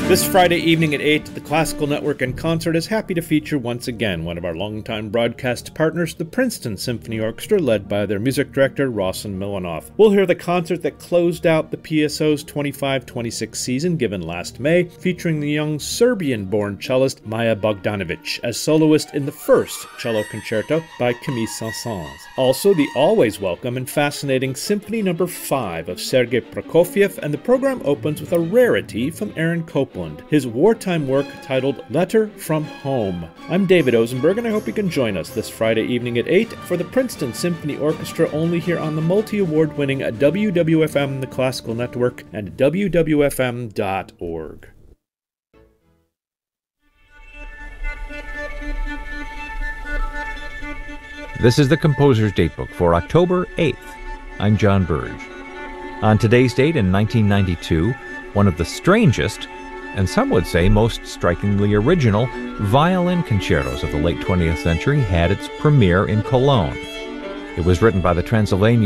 This Friday evening at 8, the Classical Network in Concert is happy to feature once again one of our longtime broadcast partners, the Princeton Symphony Orchestra, led by their music director, Rossen Milanov. We'll hear the concert that closed out the PSO's 25-26 season given last May, featuring the young Serbian-born cellist Maja Bogdanovic as soloist in the first cello concerto by Camille Saint-Saëns. Also, the always welcome and fascinating Symphony No. 5 of Sergei Prokofiev, and the program opens with a rarity from Aaron Copland, his wartime work titled Letter from Home. I'm David Osenberg, and I hope you can join us this Friday evening at 8 for the Princeton Symphony Orchestra, only here on the multi-award-winning WWFM, the Classical Network, and WWFM.org. This is the Composer's Datebook for October 8th. I'm John Burge. On today's date in 1992, one of the strangest, and some would say most strikingly original, violin concertos of the late 20th century had its premiere in Cologne. It was written by the Transylvanian